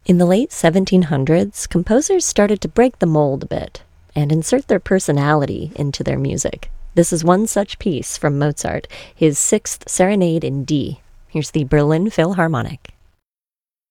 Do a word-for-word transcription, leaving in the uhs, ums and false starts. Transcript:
In the late seventeen hundreds, composers started to break the mold a bit and insert their personality into their music. This is one such piece from Mozart, his Sixth Serenade in D. Here's the Berlin Philharmonic.